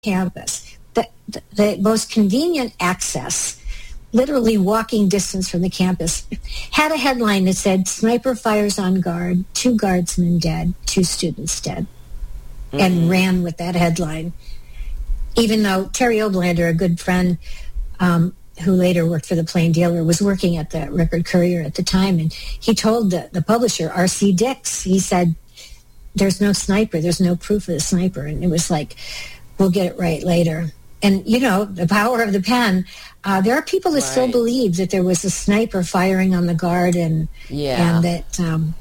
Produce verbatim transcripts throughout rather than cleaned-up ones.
campus, the, the, the most convenient access, literally walking distance from the campus, had a headline that said, "Sniper fires on guard, two guardsmen dead, two students dead," mm-hmm. and ran with that headline. Even though Terry Oblander, a good friend um, who later worked for the Plain Dealer, was working at the Record Courier at the time, and he told the, the publisher, R C Dix, he said, "There's no sniper, there's no proof of the sniper," and it was like, "We'll get it right later." And, you know, the power of the pen. Uh, there are people that right. still believe that there was a sniper firing on the guard, and yeah. and that... Um,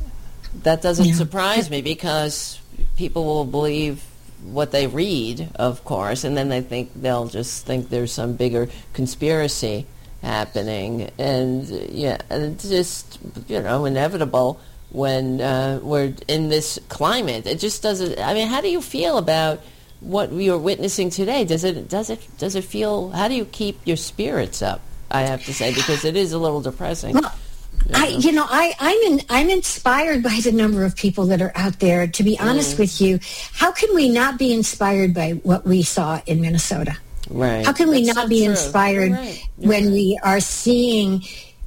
that doesn't yeah. surprise me, because people will believe what they read, of course, and then they think they'll just think there's some bigger conspiracy happening. And, yeah, and it's just, you know, inevitable when uh, we're in this climate. It just doesn't... I mean, how do you feel about what we are witnessing today? Does it does it does it feel? How do you keep your spirits up? I have to say, because it is a little depressing. Well, you know? I you know I I'm in, I'm inspired by the number of people that are out there. To be honest mm. with you, how can we not be inspired by what we saw in Minnesota? Right. How can we That's not so be true. inspired You're right. You're when right. we are seeing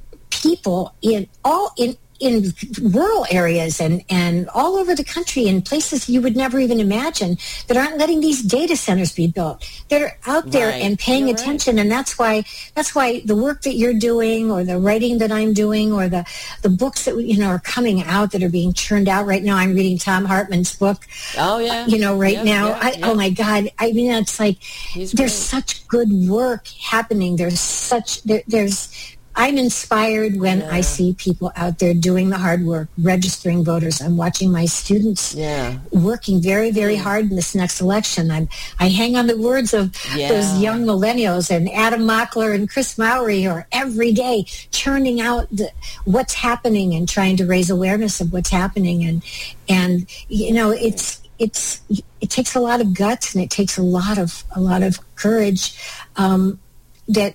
people in all in. in rural areas and, and all over the country, in places you would never even imagine, that aren't letting these data centers be built, that are out there right. and paying You're attention. Right. And that's why that's why the work that you're doing, or the writing that I'm doing, or the, the books that you know are coming out, that are being churned out right now. I'm reading Tom Hartman's book. Oh yeah, you know right yep, now. yeah, I, yeah. Oh my God! I mean, it's like He's there's great. such good work happening. There's such there, there's. I'm inspired when yeah. I see people out there doing the hard work, registering voters. I'm watching my students yeah. working very, very mm. hard in this next election. I'm, I hang on the words of yeah. those young millennials, and Adam Mockler and Chris Mowry are every day churning out the, what's happening and trying to raise awareness of what's happening. And, and you know, it's it's it takes a lot of guts, and it takes a lot of a lot of courage um, that.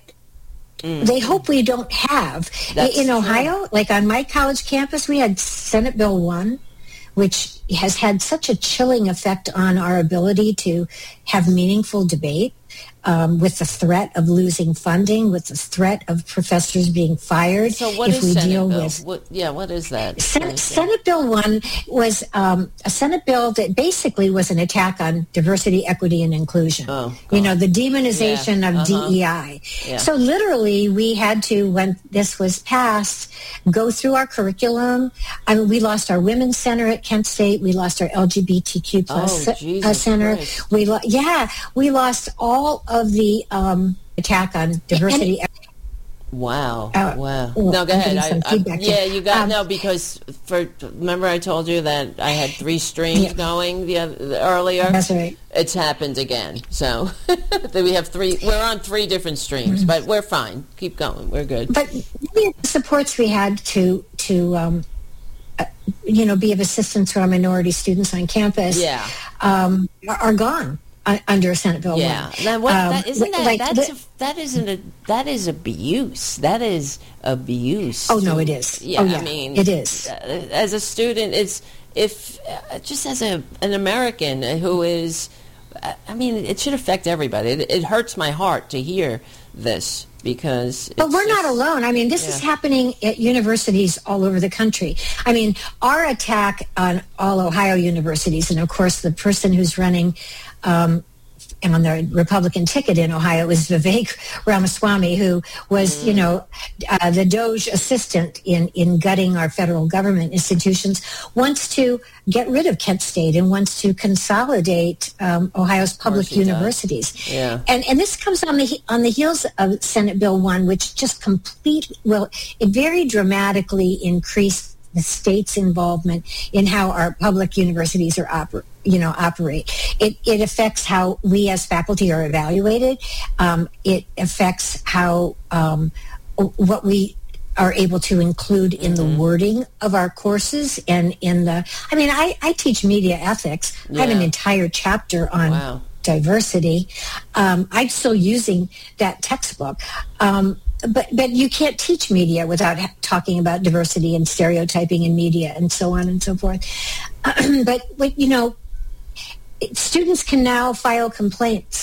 Mm. They hope we don't have. That's in Ohio, true. Like on my college campus, we had Senate Bill one, which has had such a chilling effect on our ability to have meaningful debate, um, with the threat of losing funding, with the threat of professors being fired. So what if is we Senate deal Bill? with What, yeah, what is that? Senate, Senate Bill one was um, a Senate bill that basically was an attack on diversity, equity, and inclusion. Oh, you know, the demonization yeah. of uh-huh. D E I. Yeah. So literally, we had to, when this was passed, go through our curriculum. I mean, we lost our Women's Center at Kent State. We lost our L G B T Q plus oh, uh, center. Christ. We lo- yeah, we lost all of the um, attack on diversity. And, Wow! Uh, wow! Well, no, go I'm ahead. getting I, some I, feedback yeah, here. you got Um, no because for remember I told you that I had three streams Yeah. going the, other, the earlier. That's right. It's happened again. So that we have three. We're on three different streams, Mm-hmm. but we're fine. Keep going. We're good. But many of the supports we had to to um, uh, you know be of assistance to our minority students on campus, Yeah. um, are, are gone uh, under Senate Bill Yeah. one. Now, what, Um, that, isn't that like that's the- a, that isn't a that is abuse. That is abuse. Oh, no, to- it is. Yeah, Oh, yeah, I mean, it is. uh, As a student, it's if uh, just as a an American who is, uh, I mean, it should affect everybody. It, it hurts my heart to hear this because. But it's we're not just- alone. I mean, this is Yeah. happening at universities all over the country. I mean, our attack on all Ohio universities, and of course, the person who's running um, on the Republican ticket in Ohio is Vivek Ramaswamy, who was, mm. you know, uh, the Doge assistant in, in gutting our federal government institutions, wants to get rid of Kent State and wants to consolidate um, Ohio's public universities. Yeah. And and this comes on the on the heels of Senate Bill one, which just completely, well, it very dramatically increased the state's involvement in how our public universities are oper- you know, operate. It it affects how we as faculty are evaluated. Um, it affects how um, what we are able to include in mm-hmm. the wording of our courses and in the. I mean, I, I teach media ethics. Yeah. I have an entire chapter on. Wow. Diversity. Um, I'm still using that textbook. Um, but but you can't teach media without ha- talking about diversity and stereotyping in media and so on and so forth. but, but, you know, students can now file complaints